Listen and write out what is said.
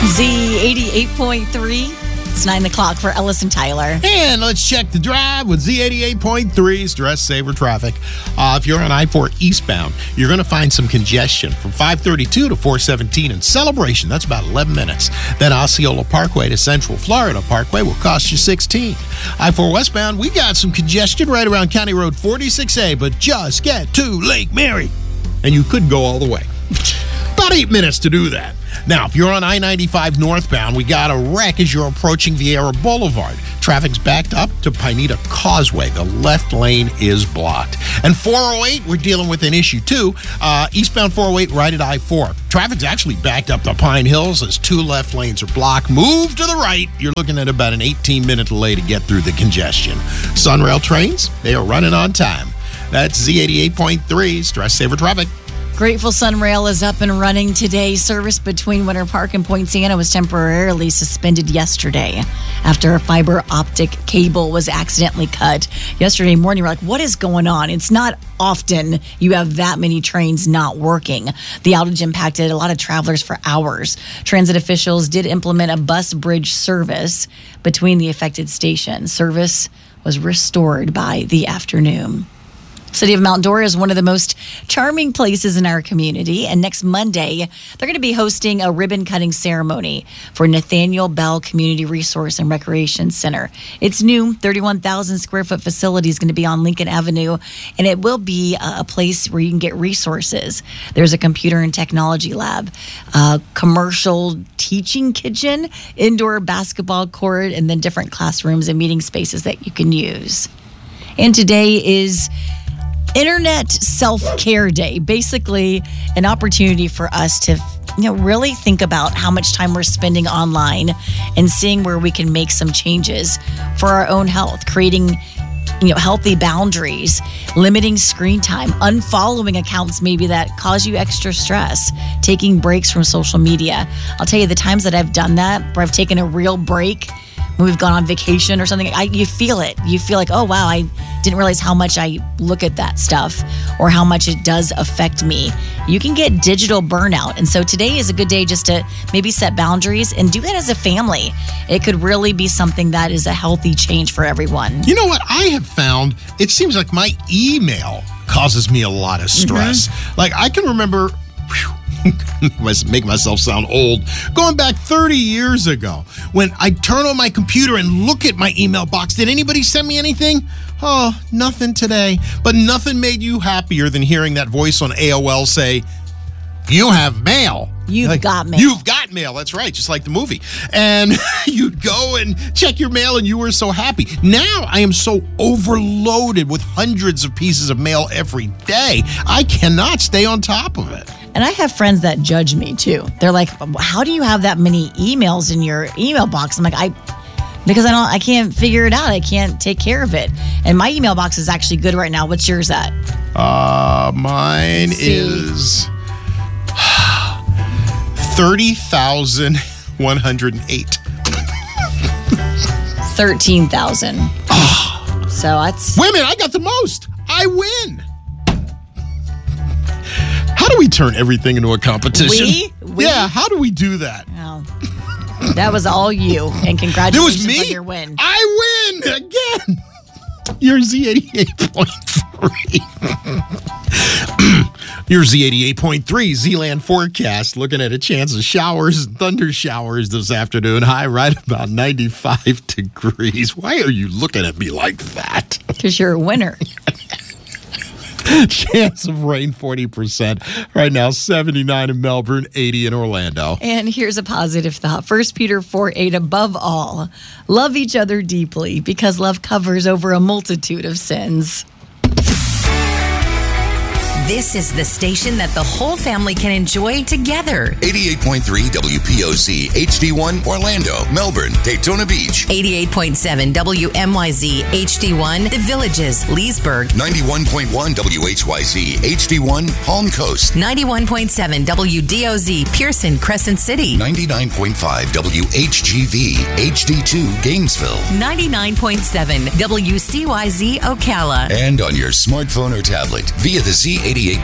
Z88.3. It's 9 o'clock for Ellis and Tyler. And let's check the drive with Z88.3 Stress Saver Traffic. If you're on I-4 eastbound, you're going to find some congestion from 532 to 417 in Celebration. That's about 11 minutes. Then Osceola Parkway to Central Florida Parkway will cost you 16. I-4 westbound, we got some congestion right around County Road 46A, but just get to Lake Mary. And you could go all the way. About 8 minutes to do that. Now, if you're on I-95 northbound, we got a wreck as you're approaching Vieira Boulevard. Traffic's backed up to Pineda Causeway. The left lane is blocked. And 408, we're dealing with an issue too. Eastbound 408 right at I-4. Traffic's actually backed up to Pine Hills as 2 left lanes are blocked. Move to the right. You're looking at about an 18-minute delay to get through the congestion. Sunrail trains, they are running on time. That's Z88.3 Stress Saver Traffic. Grateful Sunrail is up and running today. Service between Winter Park and Point Siena was temporarily suspended yesterday after a fiber optic cable was accidentally cut. Yesterday morning, we're like, what is going on? It's not often you have that many trains not working. The outage impacted a lot of travelers for hours. Transit officials did implement a bus bridge service between the affected stations. Service was restored by the afternoon. City of Mount Dora is one of the most charming places in our community. And next Monday, they're going to be hosting a ribbon-cutting ceremony for Nathaniel Bell Community Resource and Recreation Center. Its new 31,000-square-foot facility is going to be on Lincoln Avenue, and it will be a place where you can get resources. There's a computer and technology lab, a commercial teaching kitchen, indoor basketball court, and then different classrooms and meeting spaces that you can use. And today is Internet Self-Care Day, basically an opportunity for us to really think about how much time we're spending online and seeing where we can make some changes for our own health, creating healthy boundaries, limiting screen time, unfollowing accounts maybe that cause you extra stress, taking breaks from social media. I'll tell you the times that I've done that, where I've taken a real break when we've gone on vacation or something, you feel it. You feel like, oh, wow, I didn't realize how much I look at that stuff or how much it does affect me. You can get digital burnout. And so today is a good day just to maybe set boundaries and do that as a family. It could really be something that is a healthy change for everyone. You know what? I have found it seems like my email causes me a lot of stress. Like I can remember... make myself sound old. Going back 30 years ago, when I turn on my computer and look at my email box, did anybody send me anything? Oh, nothing today. But nothing made you happier than hearing that voice on AOL say, "You have mail." You've got mail. You've got mail. That's right. Just like the movie. And you'd go and check your mail and you were so happy. Now I am so overloaded with hundreds of pieces of mail every day. I cannot stay on top of it. And I have friends that judge me too. They're like, how do you have that many emails in your email box? I'm like, because I can't figure it out. I can't take care of it. And my email box is actually good right now. What's yours at? Mine is 30,108. 13,000. So that's... Wait a minute, I got the most. I win. How do we turn everything into a competition? We? Yeah, how do we do that? Oh, that was all you. And congratulations it was me? on your win. I win again. You're Z88.3. You're Z88.3 Z-Land forecast. Looking at a chance of showers and thunder showers this afternoon. High right about 95 degrees. Why are you looking at me like that? Because you're a winner. Chance of rain 40%. Right now 79 in Melbourne, 80 in Orlando. And here's a positive thought. 1 Peter 4:8, above all, love each other deeply because love covers over a multitude of sins. This is the station that the whole family can enjoy together. 88.3 WPOC, HD1, Orlando, Melbourne, Daytona Beach. 88.7 WMYZ, HD1, The Villages, Leesburg. 91.1 WHYZ, HD1, Palm Coast. 91.7 WDOZ, Pearson, Crescent City. 99.5 WHGV, HD2, Gainesville. 99.7 WCYZ, Ocala. And on your smartphone or tablet via the Z88